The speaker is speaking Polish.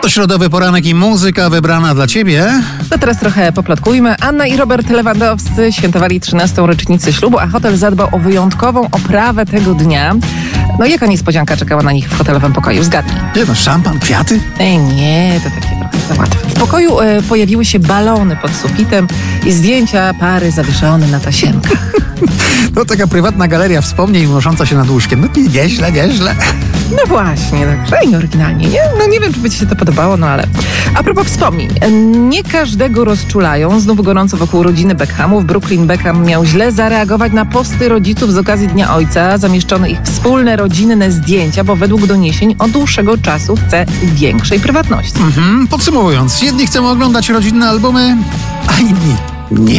środowy poranek i muzyka wybrana dla Ciebie. To teraz trochę poplotkujmy. Anna i Robert Lewandowscy świętowali 13. rocznicę ślubu, a hotel zadbał o wyjątkową oprawę tego dnia. No jaka niespodzianka czekała na nich w hotelowym pokoju? Zgadnij. Nie no, szampan, kwiaty? Nie, to takie trochę za łatwe. W pokoju pojawiły się balony pod sufitem i zdjęcia pary zawieszone na tasiemkach. To taka prywatna galeria wspomnień unosząca się nad łóżkiem. No nieźle. No właśnie, tak i oryginalnie, nie? No nie wiem, czy by ci się to podobało, no ale... A propos wspomnień, nie każdego rozczulają. Znów gorąco wokół rodziny Beckhamów. Brooklyn Beckham miał źle zareagować na posty rodziców z okazji Dnia Ojca, zamieszczone ich wspólne rodzinne zdjęcia, bo według doniesień od dłuższego czasu chce większej prywatności. Podsumowując, jedni chcą oglądać rodzinne albumy, a inni nie.